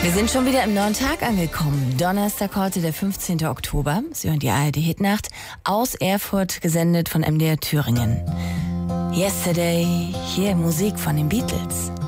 Wir sind schon wieder im neuen Tag angekommen. Donnerstag heute, der 15. Oktober. Sie hören die ARD-Hitnacht aus Erfurt, gesendet von MDR Thüringen. Yesterday, hier Musik von den Beatles.